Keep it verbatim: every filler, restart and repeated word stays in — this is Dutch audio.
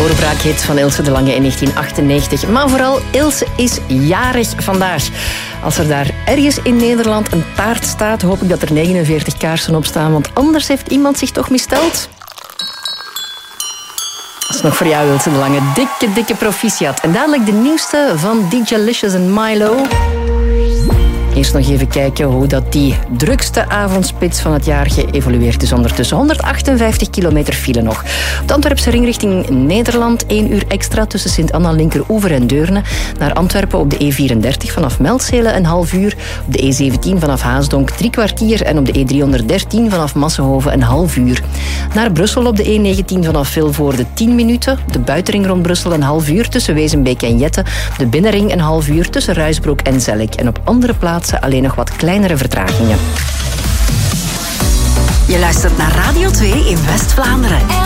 doorbraakhit van Ilse de Lange in negentien achtennegentig. Maar vooral, Ilse is jarig vandaag. Als er daar ergens in Nederland een taart staat, hoop ik dat er negenenveertig kaarsen op staan, want anders heeft iemand zich toch missteld. Dat is nog voor jou, Ilse de Lange. Dikke, dikke proficiat. En dadelijk de nieuwste van D J-licious en Milo. Eerst nog even kijken hoe dat die drukste avondspits van het jaar geëvolueerd is ondertussen. honderdachtenvijftig kilometer file nog. Op de Antwerpse ring richting Nederland één uur extra tussen Sint-Anna, Linkeroever en Deurne. Naar Antwerpen op de E vierendertig vanaf Meltzelen een half uur. Op de E zeventien vanaf Haasdonk drie kwartier. En op de E driehonderddertien vanaf Massenhoven een half uur. Naar Brussel op de E negentien vanaf Vilvoorde tien minuten. De buitenring rond Brussel een half uur tussen Wezenbeek en Jette. De binnenring een half uur tussen Ruisbroek en Zellik. En op andere plaatsen alleen nog wat kleinere vertragingen. Je luistert naar Radio twee in West-Vlaanderen.